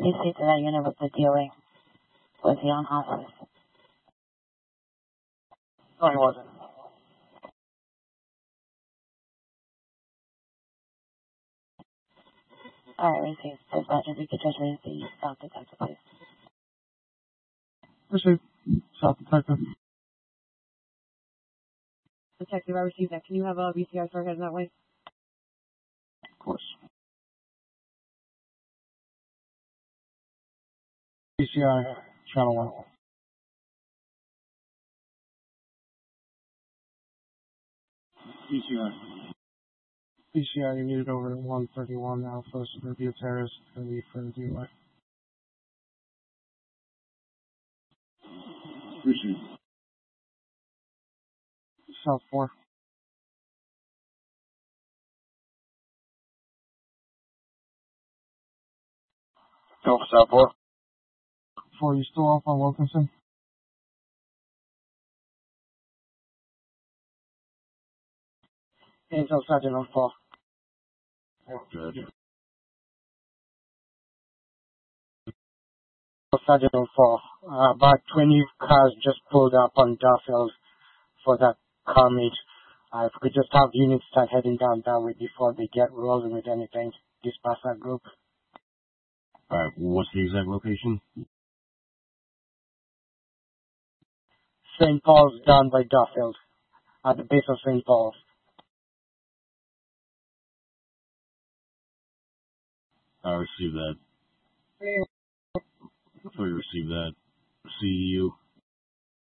Please see to that unit with the DOA. Was he on hospice? No, he wasn't. Alright, received. Dispatch, if you could just raise the South Detective, please. Received. South Detective. Detective, I received that. Can you have a BCI start heading that way? Of course. BCI, channel 1. BCI. BCI, you needed over 131 Alpha, Suburbia Terrace, going to be for the DUI. Received. South 4. Go for South 4. 4, you still off on Wilkinson? Angel Sergeant on 4. Good. Sergeant on 4. About 20 cars just pulled up on Duffield for that car meet. If we could just have units start heading down that way before they get rolling with anything, dispatch that group. Alright, what's the exact location? St. Paul's down by Duffield, at the base of St. Paul's. I received that. Before you receive that, CEU.